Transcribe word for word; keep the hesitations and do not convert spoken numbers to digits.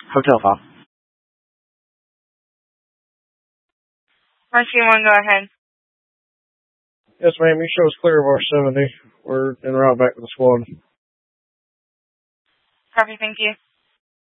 Hotel file. Rescue one, go ahead. Yes, ma'am. You show us clear of our seventy. We're en route back to the squad. Copy, thank you.